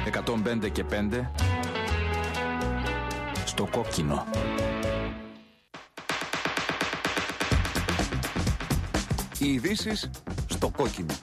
105 και 5 στο κόκκινο. Οι ειδήσεις στο κόκκινο.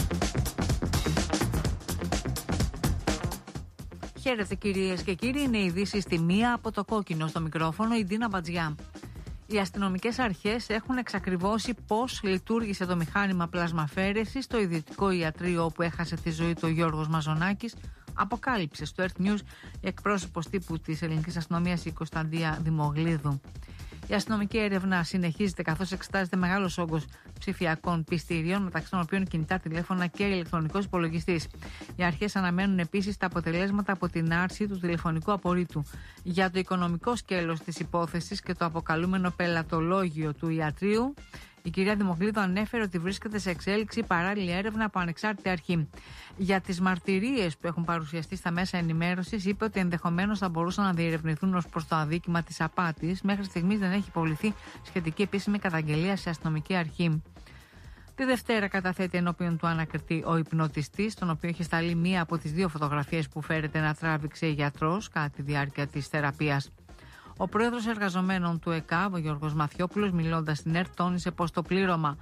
Χαίρετε κυρίες και κύριοι, είναι οι ειδήσεις στη μία από το κόκκινο. Στο μικρόφωνο η Ντίνα Μπατζιά. Οι αστυνομικές αρχές έχουν εξακριβώσει πώς λειτουργήσε το μηχάνημα πλασμαφέρεσης στο ιδιωτικό ιατρείο όπου έχασε τη ζωή του ο Γιώργος Μαζονάκης, αποκάλυψε στο Earth News η εκπρόσωπος τύπου της ελληνικής αστυνομίας η Κωνσταντία Δημογλίδου. Η αστυνομική έρευνα συνεχίζεται καθώς εξετάζεται μεγάλος όγκος ψηφιακών πιστηρίων, μεταξύ των οποίων κινητά τηλέφωνα και ηλεκτρονικός υπολογιστής. Οι αρχές αναμένουν επίσης τα αποτελέσματα από την άρση του τηλεφωνικού απορρίτου. Για το οικονομικό σκέλος της υπόθεσης και το αποκαλούμενο πελατολόγιο του ιατρείου, η κυρία Δημογλίδου ανέφερε ότι βρίσκεται σε εξέλιξη παράλληλη έρευνα από ανεξάρτητη αρχή. Για τις μαρτυρίες που έχουν παρουσιαστεί στα μέσα ενημέρωσης, είπε ότι ενδεχομένως θα μπορούσαν να διερευνηθούν ως προς το αδίκημα της απάτης. Μέχρι στιγμής δεν έχει υποβληθεί σχετική επίσημη καταγγελία σε αστυνομική αρχή. Τη Δευτέρα καταθέτει ενώπιον του ανακριτή ο υπνοτιστής, στον οποίο έχει σταλεί μία από τις δύο φωτογραφίες που φέρεται να τράβηξε γιατρός κατά τη διάρκεια της θεραπείας. Ο πρόεδρος εργαζομένων του ΕΚΑΒ, ο Γιώργος Μαθιόπουλος, μιλώντας στην ΕΡΤ, τόνισε πως το πλήρωμα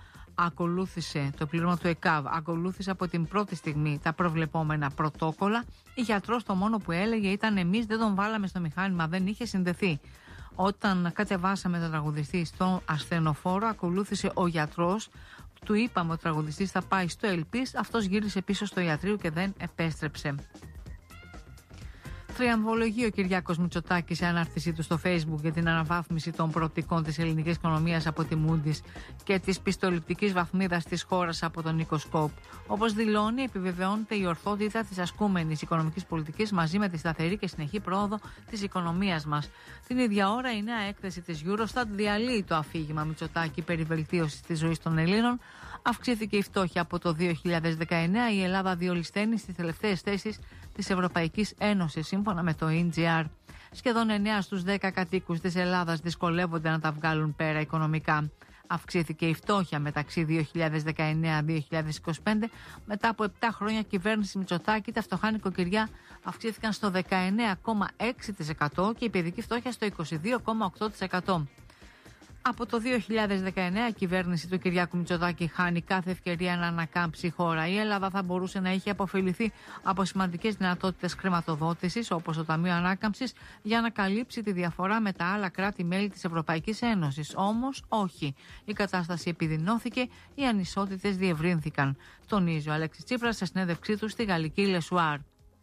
του ΕΚΑΒ ακολούθησε από την πρώτη στιγμή τα προβλεπόμενα πρωτόκολλα. Η γιατρός το μόνο που έλεγε ήταν: εμείς δεν τον βάλαμε στο μηχάνημα, δεν είχε συνδεθεί. Όταν κατεβάσαμε τον τραγουδιστή στο ασθενοφόρο, ακολούθησε ο γιατρός. Του είπαμε ο τραγουδιστής θα πάει στο Ελπίς, αυτός γύρισε πίσω στο ιατρείο και δεν επέστρεψε. Τριαμβολογεί ο Κυριάκος Μητσοτάκης σε ανάρτησή του στο Facebook για την αναβάθμιση των προοπτικών της ελληνικής οικονομίας από τη Moody's και της πιστοληπτικής βαθμίδας της χώρας από τον Νίκο Σκόπ. Όπως δηλώνει, επιβεβαιώνεται η ορθότητα της ασκούμενης οικονομικής πολιτικής μαζί με τη σταθερή και συνεχή πρόοδο της οικονομίας μας. Την ίδια ώρα, η νέα έκθεση της Eurostat διαλύει το αφήγημα Μητσοτάκη περί βελτίωσης της ζωής των Ελλήνων. Αυξήθηκε η φτώχεια από το 2019. Η Ελλάδα διολυσθένει στις τελευταίες θέσεις της Ευρωπαϊκής Ένωσης, σύμφωνα με το ENGR. Σχεδόν 9 στους 10 κατοίκους της Ελλάδας δυσκολεύονται να τα βγάλουν πέρα οικονομικά. Αυξήθηκε η φτώχεια μεταξύ 2019-2025. Μετά από 7 χρόνια κυβέρνηση Μητσοτάκη, τα φτωχά νοικοκυριά αυξήθηκαν στο 19,6% και η παιδική φτώχεια στο 22,8%. Από το 2019 η κυβέρνηση του Κυριάκου Μητσοτάκη χάνει κάθε ευκαιρία να ανακάμψει η χώρα. Η Ελλάδα θα μπορούσε να είχε αποφεληθεί από σημαντικές δυνατότητες χρηματοδότησης, όπως το Ταμείο Ανάκαμψης, για να καλύψει τη διαφορά με τα άλλα κράτη-μέλη της Ευρωπαϊκής Ένωσης. Όμως όχι. Η κατάσταση επιδεινώθηκε, οι ανισότητες διευρύνθηκαν, τονίζει ο Αλέξης Τσίπρας σε συνέντευξή του στη γαλλική Λεσουάρ.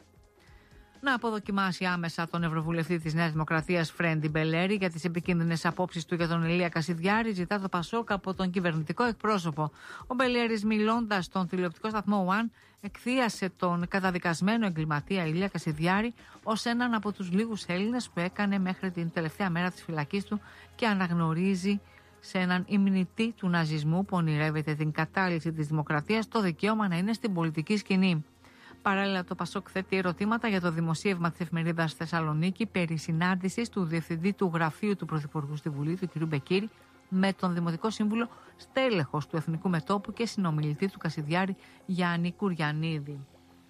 Να αποδοκιμάσει άμεσα τον Ευρωβουλευτή της Νέας Δημοκρατίας Φρέντι Μπελέρη για τις επικίνδυνες απόψεις του για τον Ηλία Κασιδιάρη, ζητά το Πασόκ από τον κυβερνητικό εκπρόσωπο. Ο Μπελέρης, μιλώντας στον τηλεοπτικό σταθμό One, εκθίασε τον καταδικασμένο εγκληματία Ηλία Κασιδιάρη ως έναν από τους λίγους Έλληνες που έκανε μέχρι την τελευταία μέρα της φυλακής του και αναγνωρίζει σε έναν υμνητή του ναζισμού που ονειρεύεται την κατάλυση της δημοκρατίας το δικαίωμα να είναι στην πολιτική σκηνή. Παράλληλα, το Πασόκ θέτει ερωτήματα για το δημοσίευμα της εφημερίδας Θεσσαλονίκη περί συνάντησης του Διευθυντή του Γραφείου του Πρωθυπουργού στη Βουλή, του κ. Μπεκίρη, με τον Δημοτικό Σύμβουλο στέλεχος του Εθνικού Μετώπου και συνομιλητή του Κασιδιάρη Γιάννη Κουριανίδη.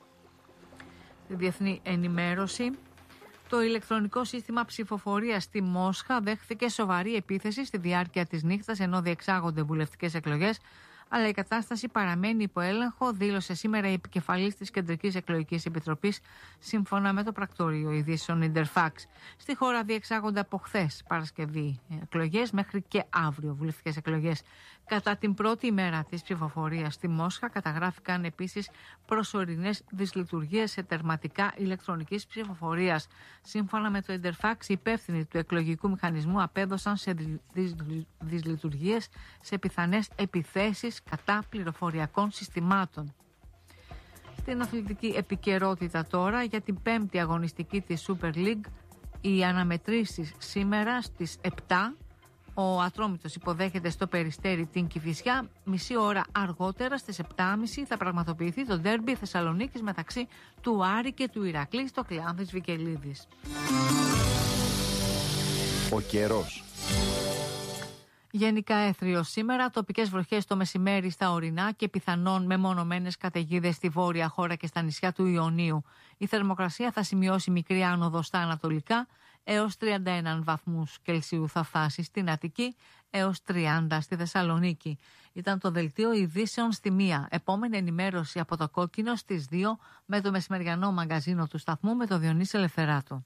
Στη διεθνή ενημέρωση, το ηλεκτρονικό σύστημα ψηφοφορίας στη Μόσχα δέχθηκε σοβαρή επίθεση στη διάρκεια της νύχτας ενώ διεξάγονται βουλευτικές εκλογές. Αλλά η κατάσταση παραμένει υπό έλεγχο, δήλωσε σήμερα η επικεφαλής της Κεντρικής Εκλογικής Επιτροπής, σύμφωνα με το πρακτορείο ειδήσεων Interfax. Στη χώρα διεξάγονται από χθες Παρασκευή εκλογές μέχρι και αύριο βουλευτικές εκλογές. Κατά την πρώτη ημέρα της ψηφοφορίας στη Μόσχα καταγράφηκαν επίσης προσωρινές δυσλειτουργίες σε τερματικά ηλεκτρονικής ψηφοφορίας. Σύμφωνα με το Interfax, οι υπεύθυνοι του εκλογικού μηχανισμού απέδωσαν σε δυσλειτουργίες σε πιθανές επιθέσεις κατά πληροφοριακών συστημάτων. Στην αθλητική επικαιρότητα τώρα, για την 5η αγωνιστική της Super League, οι αναμετρήσεις σήμερα στις 7. Ο Ατρόμητος υποδέχεται στο Περιστέρι την Κηφισιά. Μισή ώρα αργότερα στις 7.30 θα πραγματοποιηθεί το ντέρμπι Θεσσαλονίκης μεταξύ του Άρη και του Ηρακλή στο Κλεάνθης Βικελίδης. Ο καιρός. Γενικά έθριο σήμερα, τοπικές βροχές το μεσημέρι στα ορεινά και πιθανόν μεμονωμένες καταιγίδες στη βόρεια χώρα και στα νησιά του Ιωνίου. Η θερμοκρασία θα σημειώσει μικρή άνοδο στα ανατολικά, έως 31 βαθμούς Κελσίου θα φτάσει στην Αττική, έως 30 στη Θεσσαλονίκη. Ήταν το δελτίο ειδήσεων στη 1. Επόμενη ενημέρωση από το Κόκκινο στις 2 με το μεσημεριανό μαγκαζίνο του σταθμού με το Διονύση Ελευθεράτο.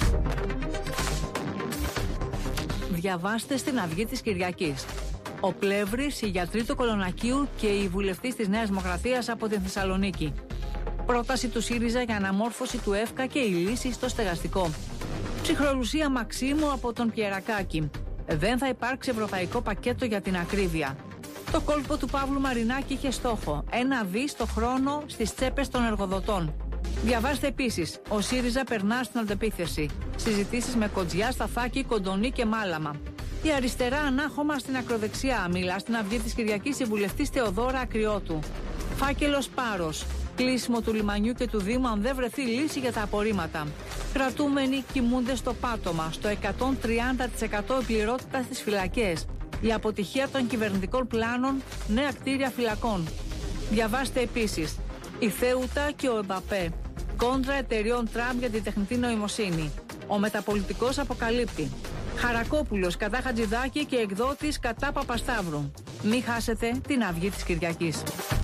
Διαβάστε στην Αυγή της Κυριακής. Ο Πλεύρης, οι γιατροί του Κολονακίου και η βουλευτής της Νέας Δημοκρατίας από την Θεσσαλονίκη. Πρόταση του ΣΥΡΙΖΑ για αναμόρφωση του ΕΦΚΑ και η λύση στο στεγαστικό. Ψυχρολουσία Μαξίμου από τον Πιερακάκη. Δεν θα υπάρξει ευρωπαϊκό πακέτο για την ακρίβεια. Το κόλπο του Παύλου Μαρινάκη είχε στόχο 1 δις το χρόνο στις τσέπες των εργοδοτών. Διαβάστε επίσης, ο ΣΥΡΙΖΑ περνά στην αντεπίθεση. Συζητήσεις με Κοντζιά, Σταθάκη, Κοντονή και Μάλαμα. Η αριστερά ανάχωμα στην ακροδεξιά. Μιλά στην Αυγή της Κυριακής η βουλευτής Θεοδώρα Ακριώτου. Φάκελος Πάρος. Κλείσιμο του λιμανιού και του Δήμου αν δεν βρεθεί λύση για τα απορρίμματα. Κρατούμενοι κοιμούνται στο πάτωμα, στο 130% πληρότητα στις φυλακές. Η αποτυχία των κυβερνητικών πλάνων, νέα κτίρια φυλακών. Διαβάστε επίσης, η Θέουτα και ο Εμπαπέ. Κόντρα εταιριών Τραμπ για την τεχνητή νοημοσύνη. Ο μεταπολιτικός αποκαλύπτει. Χαρακόπουλος κατά Χατζηδάκη και εκδότης κατά Παπασταύρου. Μην χάσετε την Αυγή της Κυριακής.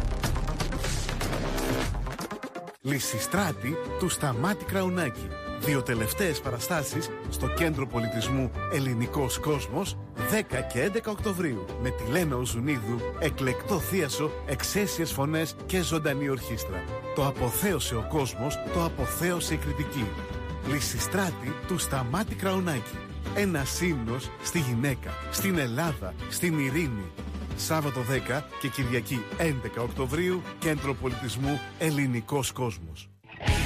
Λυσιστράτη του Σταμάτη Κραουνάκη. 2 τελευταίες παραστάσεις στο Κέντρο Πολιτισμού Ελληνικός Κόσμος 10 και 11 Οκτωβρίου με τη Λένα Οζουνίδου, εκλεκτό θίασο, εξαίσιες φωνές και ζωντανή ορχήστρα. Το αποθέωσε ο κόσμος, το αποθέωσε η κριτική. Λυσιστράτη του Σταμάτη Κραουνάκη. Ένας ύμνος στη γυναίκα, στην Ελλάδα, στην ειρήνη. Σάββατο 10 και Κυριακή 11 Οκτωβρίου, Κέντρο Πολιτισμού Ελληνικός Κόσμος.